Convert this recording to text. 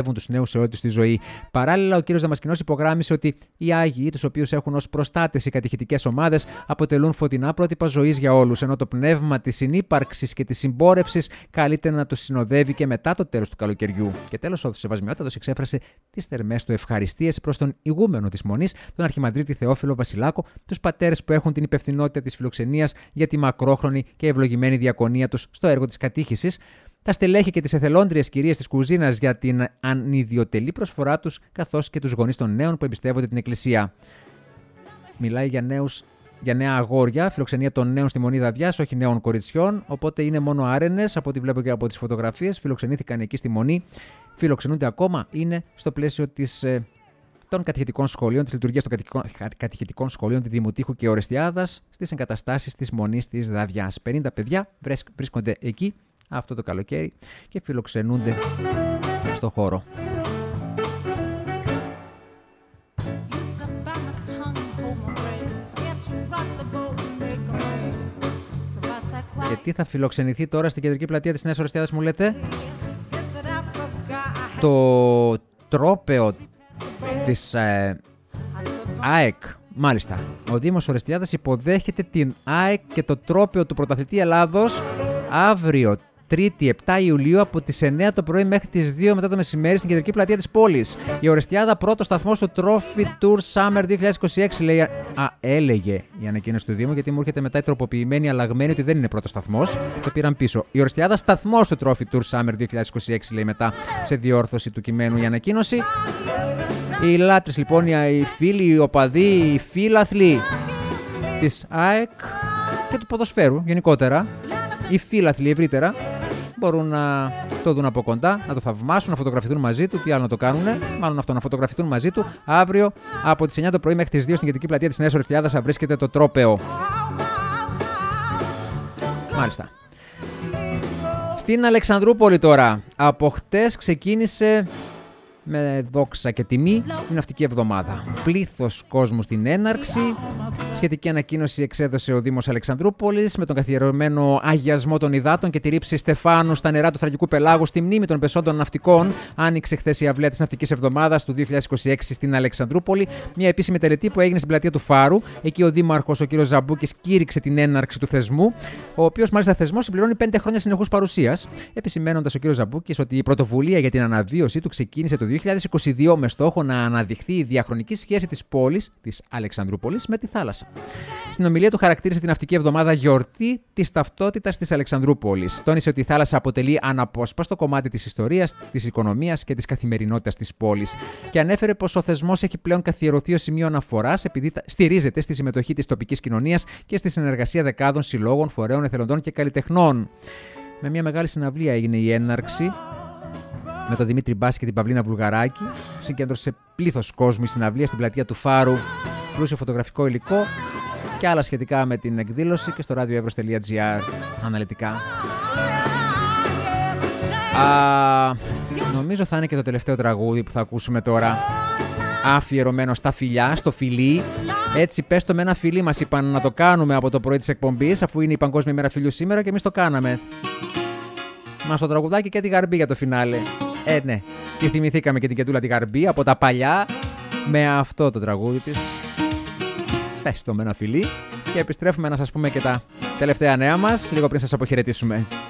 εκπαιδεύουν τους νέους σε όλη τους τη ζωή. Παράλληλα, ο κύριος Δαμασκηνός υπογράμμισε ότι οι Άγιοι, τους οποίους έχουν ως προστάτες οι κατηχητικές ομάδες, αποτελούν φωτεινά πρότυπα ζωής για όλους, ενώ το πνεύμα της συνύπαρξης και της συμπόρευσης καλείται να τους συνοδεύει και μετά το τέλος του καλοκαιριού. Και τέλος, ο Σεβασμιότατος εξέφρασε τις θερμές του ευχαριστίες προς τον ηγούμενο της Μονής, τον Αρχιμανδρίτη Θεόφιλο Βασιλάκο, τους πατέρες που έχουν την υπευθυνότητα της φιλοξενίας για τη μακρόχρονη και ευλογημένη διακονία τους στο έργο της κατήχησης, τα στελέχη και τις εθελόντριες κυρίες της κουζίνας για την ανιδιοτελή προσφορά τους, καθώς και τους γονείς των νέων που εμπιστεύονται την Εκκλησία. Μιλάει για νέα αγόρια, φιλοξενία των νέων στη Μονή Δαδιάς, όχι νέων κοριτσιών, οπότε είναι μόνο άρενες, από ό,τι βλέπω και από τις φωτογραφίες. Φιλοξενήθηκαν εκεί στη Μονή, φιλοξενούνται ακόμα, είναι στο πλαίσιο των κατηχητικών σχολείων, της λειτουργίας των κατηχητικών σχολείων τη Δημοτήχου και Ορεστιάδας στις εγκαταστάσεις της Μονής της Δαδιάς. 50 παιδιά βρίσκονται εκεί αυτό το καλοκαίρι και φιλοξενούνται στο χώρο. Και τι θα φιλοξενηθεί τώρα στην κεντρική πλατεία της Νέας Ορεστιάδας, μου λέτε? Το τρόπαιο της ΑΕΚ. Μάλιστα. Ο Δήμος Ορεστιάδας υποδέχεται την ΑΕΚ και το τρόπαιο του πρωταθλητή Ελλάδος αύριο, Τρίτη 7 Ιουλίου, από τις 9 το πρωί μέχρι τις 2 μετά το μεσημέρι στην κεντρική πλατεία της πόλης. Η Ορεστιάδα, πρώτο σταθμός του Trophy Tour Summer 2026, λέει. Έλεγε η ανακοίνωση του Δήμου, γιατί μου έρχεται μετά η τροποποιημένη, αλλαγμένη, ότι δεν είναι πρώτο σταθμός. Το πήραν πίσω. Η Ορεστιάδα, σταθμός του Trophy Tour Summer 2026, λέει μετά σε διόρθωση του κειμένου η ανακοίνωση. Οι λάτρες λοιπόν, οι φίλοι, οι οπαδοί, οι φίλαθλοι της ΑΕΚ και του ποδοσφαίρου γενικότερα, οι φίλαθλοι ευρύτερα, μπορούν να το δουν από κοντά, να το θαυμάσουν, να φωτογραφηθούν μαζί του. Τι άλλο να το κάνουνε, μάλλον αυτό, να φωτογραφηθούν μαζί του. Αύριο από τις 9 το πρωί μέχρι τις 2 στην κεντρική πλατεία της Νέας Ορεστιάδας θα βρίσκεται το τρόπαιο. Μάλιστα. Στην Αλεξανδρούπολη τώρα. Από χτες ξεκίνησε με δόξα και τιμή η ναυτική εβδομάδα. Πλήθος κόσμου στην έναρξη. Σχετική ανακοίνωση εξέδωσε ο Δήμος Αλεξανδρούπολης με τον καθιερωμένο αγιασμό των υδάτων και τη ρήψη στεφάνου στα νερά του Θρακικού Πελάγου στη μνήμη των πεσόντων ναυτικών. Άνοιξε χθες η αυλαία της ναυτικής εβδομάδας του 2026 στην Αλεξανδρούπολη. Μια επίσημη τελετή που έγινε στην πλατεία του Φάρου. Εκεί ο Δήμαρχος, ο κ. Ζαμπούκης, κήρυξε την έναρξη του θεσμού, ο οποίος μάλιστα θεσμός συμπληρώνει 5 χρόνια συνεχούς παρουσίας. Επισημαίνοντας ο κ. Ζαμπούκης ότι η πρωτοβουλία για την αναβίωσή του ξεκίνησε το 2022 με στόχο να αναδειχθεί η διαχρονική σχέση της πόλης, της Αλεξανδρούπολης, με τη θάλασσα. Στην ομιλία του χαρακτήρισε την ναυτική εβδομάδα γιορτή της ταυτότητας της Αλεξανδρούπολης. Τόνισε ότι η θάλασσα αποτελεί αναπόσπαστο κομμάτι της ιστορίας, της οικονομίας και της καθημερινότητας της πόλης. Και ανέφερε πως ο θεσμός έχει πλέον καθιερωθεί ως σημείο αναφοράς, επειδή στηρίζεται στη συμμετοχή της τοπικής κοινωνίας και στη συνεργασία δεκάδων συλλόγων, φορέων, εθελοντών και καλλιτεχνών. Με μια μεγάλη συναυλία έγινε η έναρξη, με τον Δημήτρη Μπάση και την Παυλίνα Βουλγαράκη. Συγκέντρωσε πλήθος κόσμου η συναυλία στην πλατεία του Φάρου, πλούσιο φωτογραφικό υλικό και άλλα σχετικά με την εκδήλωση και στο radioevros.gr αναλυτικά. Νομίζω θα είναι και το τελευταίο τραγούδι που θα ακούσουμε τώρα, αφιερωμένο στα φιλιά, στο φιλί. Έτσι, πες το με ένα φιλί, μας είπαν να το κάνουμε από το πρωί της εκπομπής, αφού είναι η Παγκόσμια ημέρα φιλιού σήμερα, και εμείς το κάναμε. Μας το τραγουδάκι και τη Γαρμπή για το φινάλε. Ναι, και θυμηθήκαμε και την Κετούλα τη Γαρμπή από τα παλιά με αυτό το τραγούδι της. Πες το με ένα φιλί. Και επιστρέφουμε να σας πούμε και τα τελευταία νέα μας λίγο πριν σας αποχαιρετήσουμε.